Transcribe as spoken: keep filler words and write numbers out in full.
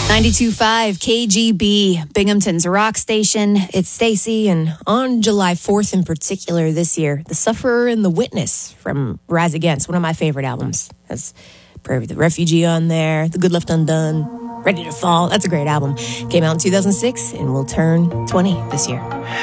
ninety-two point five K G B, Binghamton's rock station. It's Stacy, and on July fourth in particular this year, The Sufferer and the Witness from Rise Against, one of my favorite albums. Has Prayer of the Refugee on there, The Good Left Undone, Ready to Fall. That's a great album. Came out in two thousand six and will turn twenty this year.